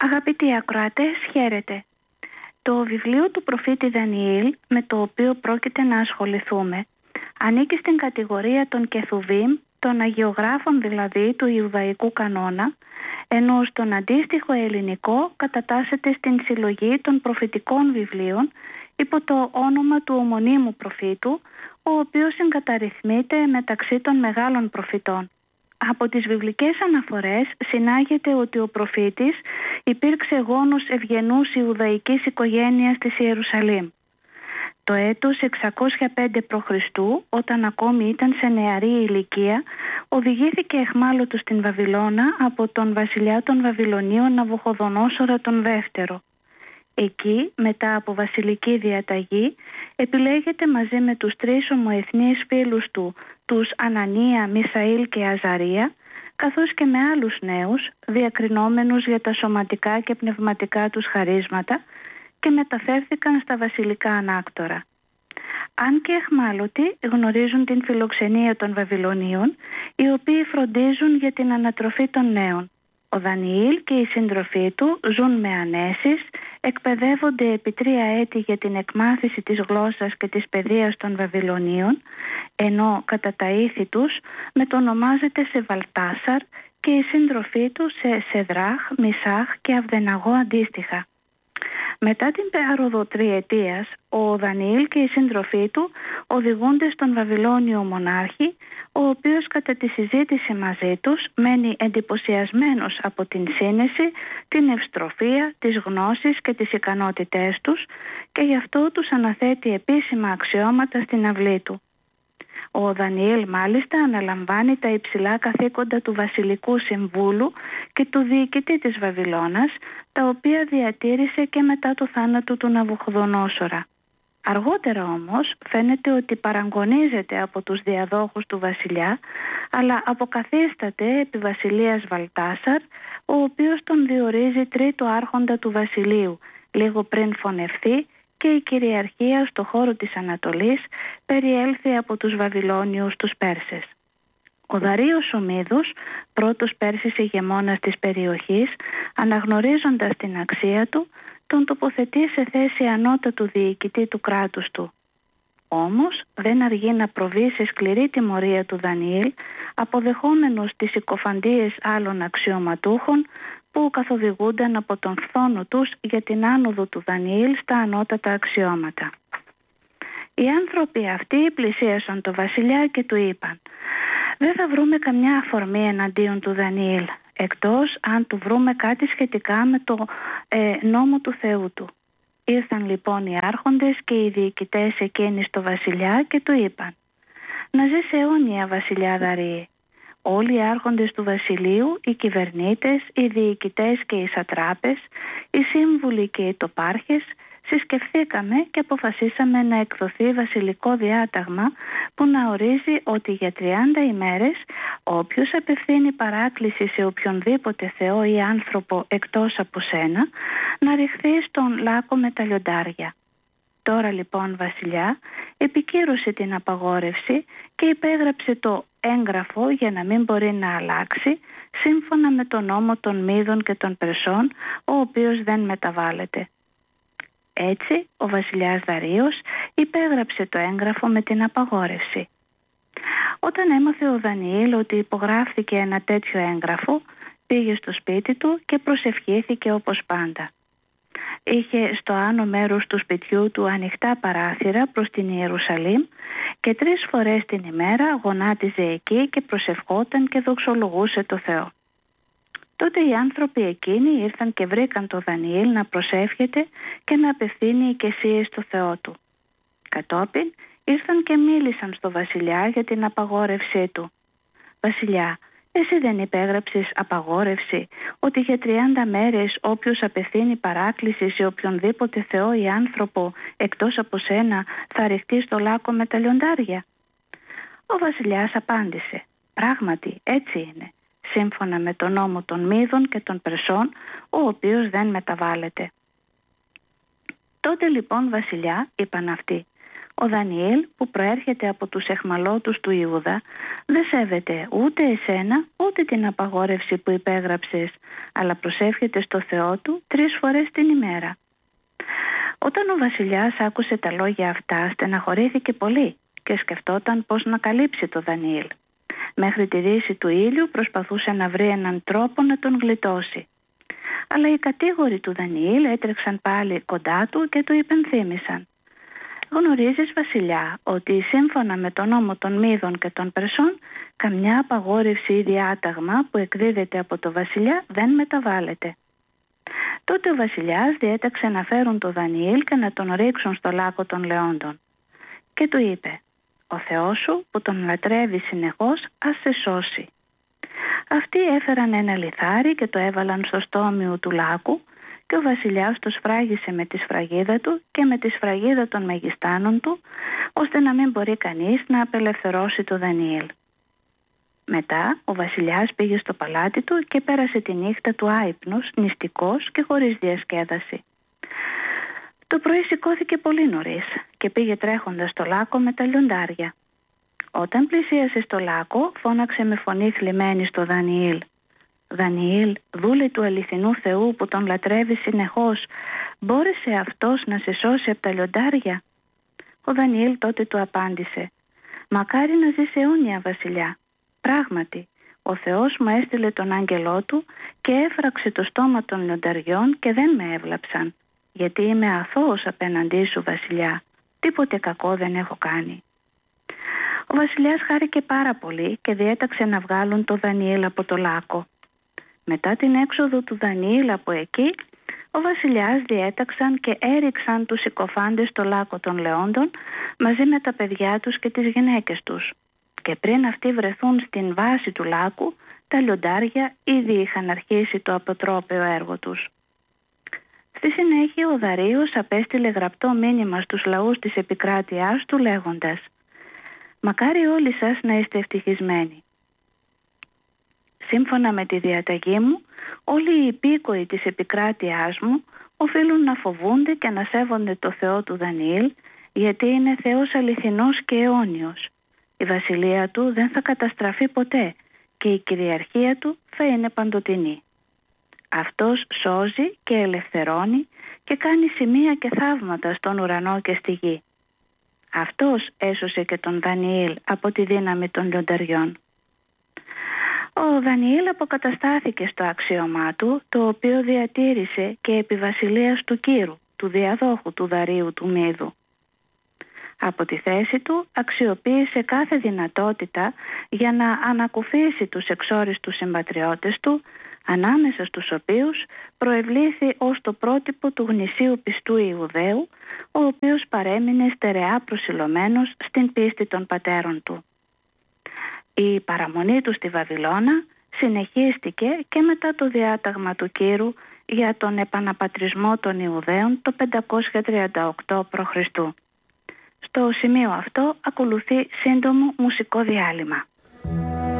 Αγαπητοί ακροατές, χαίρετε. Το βιβλίο του προφήτη Δανιήλ, με το οποίο πρόκειται να ασχοληθούμε, ανήκει στην κατηγορία των Κεθουβίμ, των αγιογράφων δηλαδή του Ιουδαϊκού κανόνα, ενώ στον αντίστοιχο ελληνικό κατατάσσεται στην συλλογή των προφητικών βιβλίων υπό το όνομα του ομονίμου προφήτου, ο οποίος συγκαταρρυθμείται μεταξύ των μεγάλων προφητών. Από τις βιβλικές αναφορές συνάγεται ότι ο προφήτης υπήρξε γόνος ευγενούς Ιουδαϊκής οικογένειας της Ιερουσαλήμ. Το έτος 605 π.Χ., όταν ακόμη ήταν σε νεαρή ηλικία, οδηγήθηκε αιχμάλωτος στην Βαβυλώνα από τον βασιλιά των Βαβυλωνίων Ναβουχοδονόσορα τον δεύτερο. Εκεί, μετά από βασιλική διαταγή, επιλέγεται μαζί με τους τρεις ομοεθνείς φίλους του, τους Ανανία, Μισαήλ και Αζαρία, καθώς και με άλλους νέους, διακρινόμενους για τα σωματικά και πνευματικά τους χαρίσματα, και μεταφέρθηκαν στα βασιλικά ανάκτορα. Αν και αιχμάλωτοι γνωρίζουν την φιλοξενία των Βαβυλωνίων, οι οποίοι φροντίζουν για την ανατροφή των νέων. Ο Δανιήλ και οι σύντροφοί του ζουν με ανέσεις, εκπαιδεύονται επί 3 έτη για την εκμάθηση της γλώσσας και της παιδείας των Βαβυλωνίων, ενώ κατά τα ήθη τους μετονομάζεται σε Βαλτάσαρ και οι σύντροφοί του σε Σεδράχ, Μισάχ και Αβδεναγώ αντίστοιχα. Μετά την πάροδο 3 ετίας, ο Δανιήλ και οι σύντροφοί του οδηγούνται στον Βαβυλώνιο μονάρχη, ο οποίος κατά τη συζήτηση μαζί τους μένει εντυπωσιασμένος από την σύνεση, την ευστροφία, τις γνώσεις και τις ικανότητές τους, και γι' αυτό τους αναθέτει επίσημα αξιώματα στην αυλή του. Ο Δανιήλ μάλιστα αναλαμβάνει τα υψηλά καθήκοντα του Βασιλικού Συμβούλου και του διοικητή της Βαβυλώνας, τα οποία διατήρησε και μετά το θάνατο του Ναβουχοδονόσορα. Αργότερα όμως φαίνεται ότι παραγωνίζεται από τους διαδόχους του βασιλιά, αλλά αποκαθίσταται επί βασιλείας Βαλτάσαρ, ο οποίος τον διορίζει τρίτο άρχοντα του βασιλείου, λίγο πριν φωνευθεί και η κυριαρχία στο χώρο της Ανατολής περιέλθει από τους Βαβυλώνιους τους Πέρσες. Ο Δαρείος ο Μίδος, πρώτος Πέρσης ηγεμόνας της περιοχής, αναγνωρίζοντας την αξία του, τον τοποθετεί σε θέση ανώτατου διοικητή του κράτους του. Όμως δεν αργεί να προβεί σε σκληρή τιμωρία του Δανιήλ, αποδεχόμενος τις συκοφαντίες άλλων αξιωματούχων που καθοδηγούνταν από τον φθόνο τους για την άνοδο του Δανιήλ στα ανώτατα αξιώματα. Οι άνθρωποι αυτοί πλησίασαν το βασιλιά και του είπαν: «Δεν θα βρούμε καμιά αφορμή εναντίον του Δανιήλ, εκτός αν του βρούμε κάτι σχετικά με το νόμο του Θεού του». Ήρθαν λοιπόν οι άρχοντες και οι διοικητές εκείνοι στο βασιλιά και του είπαν: «Να ζεις αιώνια, βασιλιά Δαρείε. Όλοι οι άρχοντες του βασιλείου, οι κυβερνήτες, οι διοικητές και οι σατράπες, οι σύμβουλοι και οι τοπάρχες, συσκεφθήκαμε και αποφασίσαμε να εκδοθεί βασιλικό διάταγμα που να ορίζει ότι για 30 ημέρες όποιος απευθύνει παράκληση σε οποιονδήποτε θεό ή άνθρωπο εκτός από σένα, να ρηχθεί στον λάκκο με τα λιοντάρια». Τώρα λοιπόν, βασιλιά, επικύρωσε την απαγόρευση και υπέγραψε το έγγραφο για να μην μπορεί να αλλάξει, σύμφωνα με τον νόμο των Μίδων και των Περσών, ο οποίος δεν μεταβάλλεται. Έτσι, ο βασιλιάς Δαρείος υπέγραψε το έγγραφο με την απαγόρευση. Όταν έμαθε ο Δανιήλ ότι υπογράφθηκε ένα τέτοιο έγγραφο, πήγε στο σπίτι του και προσευχήθηκε όπως πάντα. Είχε στο άνω μέρος του σπιτιού του ανοιχτά παράθυρα προς την Ιερουσαλήμ και 3 φορές την ημέρα γονάτιζε εκεί και προσευχόταν και δοξολογούσε το Θεό. Τότε οι άνθρωποι εκείνοι ήρθαν και βρήκαν το Δανιήλ να προσεύχεται και να απευθύνει οικεσίες στο Θεό του. Κατόπιν ήρθαν και μίλησαν στο βασιλιά για την απαγόρευσή του. «Βασιλιά, εσύ δεν υπέγραψες απαγόρευση ότι για 30 μέρες όποιος απευθύνει παράκληση σε οποιονδήποτε θεό ή άνθρωπο εκτός από σένα θα ρηχτεί στο λάκκο με τα λιοντάρια?» Ο βασιλιάς απάντησε: «Πράγματι έτσι είναι, σύμφωνα με τον νόμο των Μίδων και των Περσών, ο οποίος δεν μεταβάλλεται». «Τότε λοιπόν, βασιλιά», είπαν αυτοί, Ο Δανιήλ, που προέρχεται από τους εχμαλώτους του Ιούδα, δεν σέβεται ούτε εσένα ούτε την απαγόρευση που υπέγραψες, αλλά προσεύχεται στο Θεό του 3 φορές την ημέρα. Όταν ο βασιλιάς άκουσε τα λόγια αυτά, στεναχωρήθηκε πολύ και σκεφτόταν πώς να καλύψει το Δανιήλ. Μέχρι τη δύση του ήλιου προσπαθούσε να βρει έναν τρόπο να τον γλιτώσει. Αλλά οι κατήγοροι του Δανιήλ έτρεξαν πάλι κοντά του και του υπενθύμησαν: «Γνωρίζεις, βασιλιά, ότι σύμφωνα με τον νόμο των Μήδων και των Περσών, καμιά απαγόρευση ή διάταγμα που εκδίδεται από το βασιλιά δεν μεταβάλλεται». Τότε ο βασιλιάς διέταξε να φέρουν το Δανιήλ και να τον ρίξουν στο λάκκο των λεόντων. Και του είπε: «Ο Θεός σου που τον λατρεύει συνεχώς, ας σε σώσει». Αυτοί έφεραν ένα λιθάρι και το έβαλαν στο στόμιο του λάκκου και ο βασιλιάς το σφράγισε με τη σφραγίδα του και με τη σφραγίδα των μεγιστάνων του, ώστε να μην μπορεί κανείς να απελευθερώσει το Δανιήλ. Μετά ο βασιλιάς πήγε στο παλάτι του και πέρασε τη νύχτα του άυπνος, νηστικός και χωρίς διασκέδαση. Το πρωί σηκώθηκε πολύ νωρίς και πήγε τρέχοντας στο λάκκο με τα λιοντάρια. Όταν πλησίασε στο λάκκο, φώναξε με φωνή θλιμμένη στο Δανιήλ: «Δανιήλ, δούλη του αληθινού Θεού που τον λατρεύει συνεχώς, μπόρεσε αυτός να σε σώσει από τα λιοντάρια?» Ο Δανιήλ τότε του απάντησε: «Μακάρι να ζεις αιώνια, βασιλιά. Πράγματι, ο Θεός μου έστειλε τον άγγελό του και έφραξε το στόμα των λιονταριών και δεν με έβλαψαν, γιατί είμαι αθώος απέναντί σου, βασιλιά. Τίποτε κακό δεν έχω κάνει». Ο βασιλιάς χάρηκε πάρα πολύ και διέταξε να βγάλουν το Δανιήλ από το λάκκο. Μετά την έξοδο του Δανιήλ από εκεί, ο βασιλιάς διέταξαν και έριξαν τους συκοφάντες στο λάκκο των λεόντων μαζί με τα παιδιά τους και τις γυναίκες τους. Και πριν αυτοί βρεθούν στην βάση του λάκκου, τα λιοντάρια ήδη είχαν αρχίσει το αποτρόπαιο έργο τους. Στη συνέχεια ο Δαρείος απέστειλε γραπτό μήνυμα στους λαούς της επικράτειάς του λέγοντας: «Μακάρι όλοι σας να είστε ευτυχισμένοι. Σύμφωνα με τη διαταγή μου, όλοι οι υπήκοοι της επικράτειάς μου οφείλουν να φοβούνται και να σέβονται το Θεό του Δανιήλ, γιατί είναι Θεός αληθινός και αιώνιος. Η βασιλεία του δεν θα καταστραφεί ποτέ και η κυριαρχία του θα είναι παντοτινή. Αυτός σώζει και ελευθερώνει και κάνει σημεία και θαύματα στον ουρανό και στη γη. Αυτός έσωσε και τον Δανιήλ από τη δύναμη των λιονταριών». Ο Δανιήλ αποκαταστάθηκε στο αξίωμά του, το οποίο διατήρησε και επί βασιλείας του Κύρου, του διαδόχου του Δαρείου του Μήδου. Από τη θέση του αξιοποίησε κάθε δυνατότητα για να ανακουφίσει τους εξόριστους συμπατριώτες του, ανάμεσα στους οποίους προευλήθη ως το πρότυπο του γνησίου πιστού Ιουδαίου, ο οποίος παρέμεινε στερεά προσιλωμένος στην πίστη των πατέρων του. Η παραμονή του στη Βαβυλώνα συνεχίστηκε και μετά το διάταγμα του Κύρου για τον επαναπατρισμό των Ιουδαίων το 538 π.Χ. Στο σημείο αυτό ακολουθεί σύντομο μουσικό διάλειμμα.